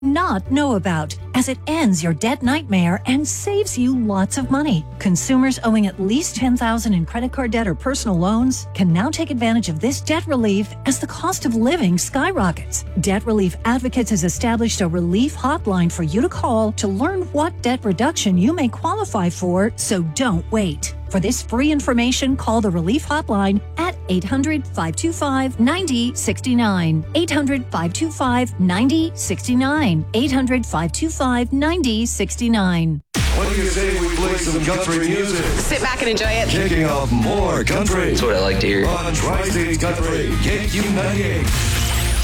not know about, as it ends your debt nightmare and saves you lots of money. Consumers owing at least $10,000 in credit card debt or personal loans can now take advantage of this debt relief as the cost of living skyrockets. Debt Relief Advocates has established a relief hotline for you to call to learn what debt reduction you may qualify for, so don't wait. For this free information, call the Relief Hotline at 800-525-9069. 800-525-9069. 800-525-9069. What do you say we play some country music? Sit back and enjoy it. Kicking off more country. That's what I like to hear. On Tri-States Country, KQ98.